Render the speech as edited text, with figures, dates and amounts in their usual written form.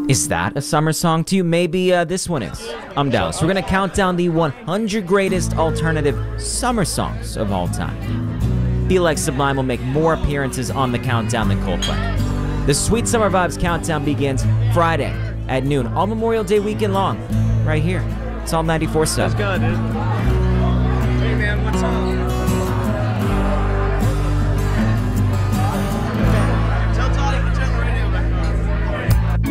Is that a summer song to you? Maybe this one is. I'm Dallas. We're going to count down the 100 greatest alternative summer songs of all time. Feel like Sublime will make more appearances on the countdown than Coldplay. The Sweet Summer Vibes countdown begins Friday at noon, all Memorial Day weekend long, right here. It's all 94.7. Let's go, dude.